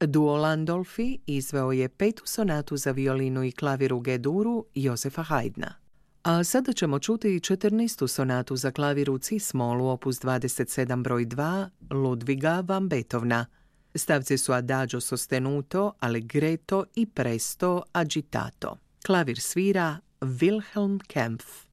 Duo Landolfi izveo je 5. sonatu za violinu i klavir u G-duru Josefa Haydna. A sada ćemo čuti 14. sonatu za klavir u cis-molu opus 27 broj 2 Ludviga van Beethovena. Stavci su adagio sostenuto, allegretto i presto agitato. Klavir svira Wilhelm Kempff.